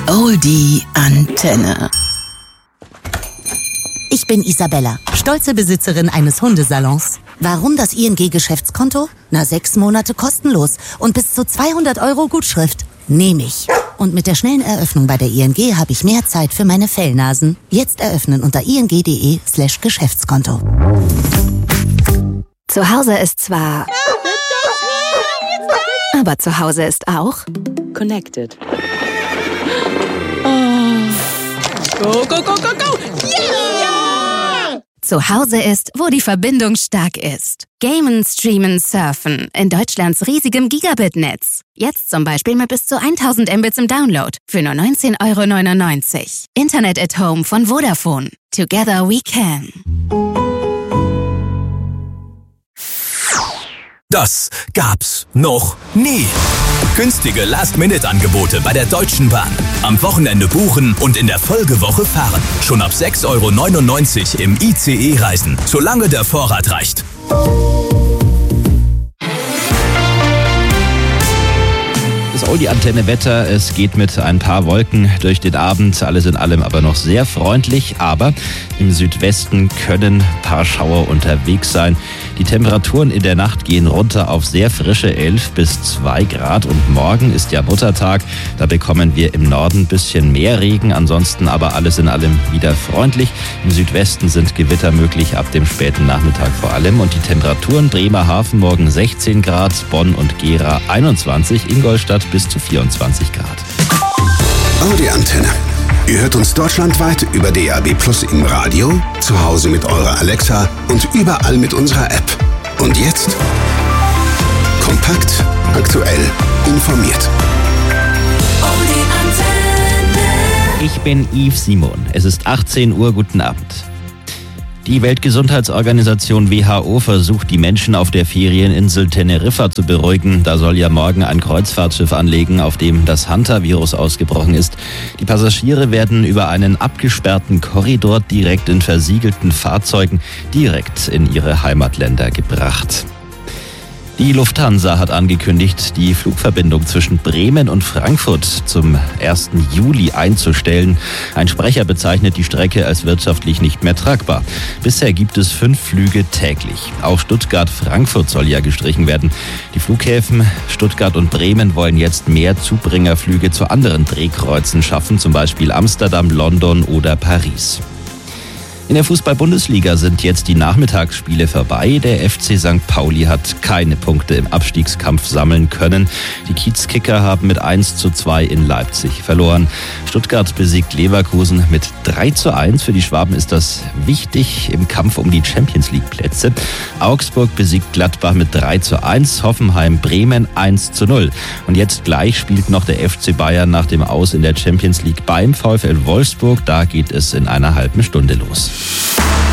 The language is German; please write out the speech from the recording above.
Oldie Antenne. Ich bin Isabella, stolze Besitzerin eines Hundesalons. Warum das ING-Geschäftskonto? 6 Monate kostenlos und bis zu 200 € Gutschrift. Nehme ich. Und mit der schnellen Eröffnung bei der ING habe ich mehr Zeit für meine Fellnasen. Jetzt eröffnen unter ing.de/Geschäftskonto. Zu Hause ist zwar... aber zu Hause ist auch... Connected. Go, go, go, go, go! Yeah! Zu Hause ist, wo die Verbindung stark ist. Gamen, streamen, surfen. In Deutschlands riesigem Gigabit-Netz. Jetzt zum Beispiel mit bis zu 1000 Mbits im Download. Für nur 19,99 €. Internet at Home von Vodafone. Together we can. Das gab's noch nie. Günstige Last-Minute-Angebote bei der Deutschen Bahn. Am Wochenende buchen und in der Folgewoche fahren. Schon ab 6,99 € im ICE reisen, solange der Vorrat reicht. Das Oldie-Antenne-Wetter, es geht mit ein paar Wolken durch den Abend, alles in allem aber noch sehr freundlich, aber im Südwesten können ein paar Schauer unterwegs sein. Die Temperaturen in der Nacht gehen runter auf sehr frische 11 bis 2 Grad und morgen ist ja Muttertag, da bekommen wir im Norden ein bisschen mehr Regen, ansonsten aber alles in allem wieder freundlich. Im Südwesten sind Gewitter möglich ab dem späten Nachmittag vor allem und die Temperaturen Bremerhaven morgen 16 Grad, Bonn und Gera 21, Ingolstadt bis zu 24 Grad. Oldie Antenne. Ihr hört uns deutschlandweit über DAB+ im Radio, zu Hause mit eurer Alexa und überall mit unserer App. Und jetzt kompakt, aktuell, informiert. Oldie Antenne. Ich bin Yves Simon. Es ist 18 Uhr. Guten Abend. Die Weltgesundheitsorganisation WHO versucht, die Menschen auf der Ferieninsel Teneriffa zu beruhigen. Da soll ja morgen ein Kreuzfahrtschiff anlegen, auf dem das Hunter-Virus ausgebrochen ist. Die Passagiere werden über einen abgesperrten Korridor direkt in versiegelten Fahrzeugen direkt in ihre Heimatländer gebracht. Die Lufthansa hat angekündigt, die Flugverbindung zwischen Bremen und Frankfurt zum 1. Juli einzustellen. Ein Sprecher bezeichnet die Strecke als wirtschaftlich nicht mehr tragbar. Bisher gibt es 5 Flüge täglich. Auch Stuttgart-Frankfurt soll ja gestrichen werden. Die Flughäfen Stuttgart und Bremen wollen jetzt mehr Zubringerflüge zu anderen Drehkreuzen schaffen, zum Beispiel Amsterdam, London oder Paris. In der Fußball-Bundesliga sind jetzt die Nachmittagsspiele vorbei. Der FC St. Pauli hat keine Punkte im Abstiegskampf sammeln können. Die Kiezkicker haben mit 1:2 in Leipzig verloren. Stuttgart besiegt Leverkusen mit 3:1. Für die Schwaben ist das wichtig im Kampf um die Champions-League-Plätze. Augsburg besiegt Gladbach mit 3:1. Hoffenheim Bremen 1:0. Und jetzt gleich spielt noch der FC Bayern nach dem Aus in der Champions League beim VfL Wolfsburg. Da geht es in einer halben Stunde los.